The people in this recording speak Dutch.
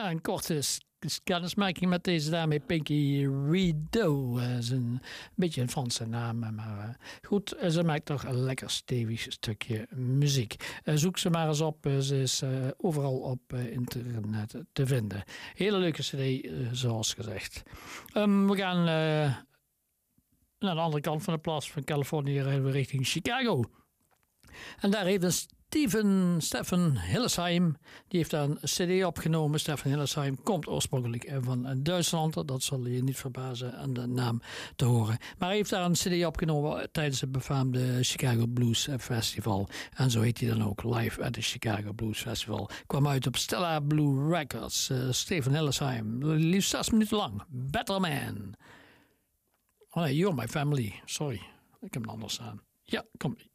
een korte kennismaking met deze dame, Pinky Rideau. Dat is een beetje een Franse naam, maar goed, ze maakt toch een lekker stevig stukje muziek. Zoek ze maar eens op, ze is overal op internet te vinden. Hele leuke cd, zoals gezegd. We gaan naar de andere kant van de plaats van Californië, rijden we richting Chicago. En daar heeft Stefan Hillesheim, die heeft daar een cd opgenomen. Stefan Hillesheim komt oorspronkelijk van Duitsland. Dat zal je niet verbazen aan de naam te horen. Maar hij heeft daar een cd opgenomen tijdens het befaamde Chicago Blues Festival. En zo heet hij dan ook, Live at the Chicago Blues Festival. Kwam uit op Stella Blue Records. Stefan Hillesheim, liefst 6 minuten lang. Better Man. Oh nee, You're My Family. Sorry, ik heb hem anders aan. Ja, kom.